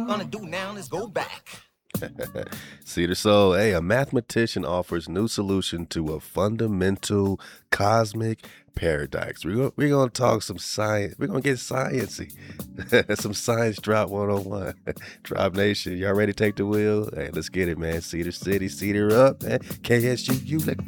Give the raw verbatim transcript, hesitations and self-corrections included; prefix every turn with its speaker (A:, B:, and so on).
A: gonna do now is go back.
B: Cedar Soul, hey, a mathematician offers new solution to a fundamental cosmic paradox. We're gonna, we're gonna talk some science. We're gonna get sciencey. Some science drop one oh one. Drop Nation, y'all ready to take the wheel? Hey, let's get it, man. Cedar City, Cedar up, man. K S U U, let